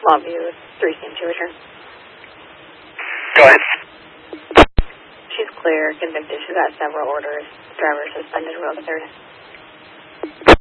Longview 3CM2 return. Go ahead. She's clear, convicted. She's got several orders. Driver suspended, row the 3rd.